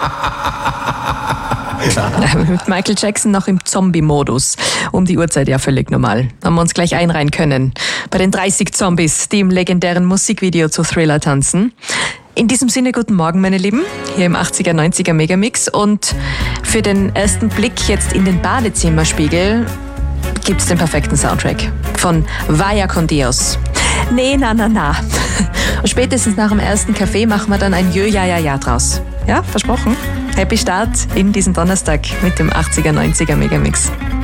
Mit Michael Jackson noch im Zombie-Modus. Um die Uhrzeit ja völlig normal. Haben wir uns gleich einreihen können. Bei den 30 Zombies, die im legendären Musikvideo zu Thriller tanzen. In diesem Sinne, guten Morgen, meine Lieben, hier im 80er, 90er Megamix. Und für den ersten Blick jetzt in den Badezimmerspiegel gibt's den perfekten Soundtrack von Vaya con Dios. Nee, na. Und spätestens nach dem ersten Kaffee machen wir dann ein Jö-Ja-Ja-Ja draus. Ja, versprochen. Happy Start in diesen Donnerstag mit dem 80er, 90er Megamix.